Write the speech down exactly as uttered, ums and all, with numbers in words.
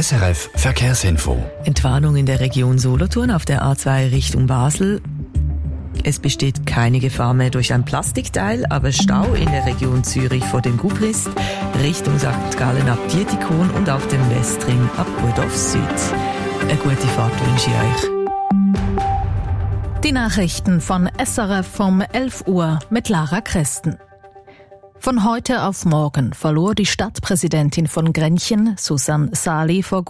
S R F Verkehrsinfo. Entwarnung in der Region Solothurn auf der A zwei Richtung Basel. Es besteht keine Gefahr mehr durch ein Plastikteil, aber Stau in der Region Zürich vor dem Gubrist, Richtung Sankt Gallen ab Dietikon und auf dem Westring ab Burdorf Süd. Eine gute Fahrt wünsche ich euch. Die Nachrichten von S R F um elf Uhr mit Lara Christen. Von heute auf morgen verlor die Stadtpräsidentin von Grenchen, Susanne Sali, vor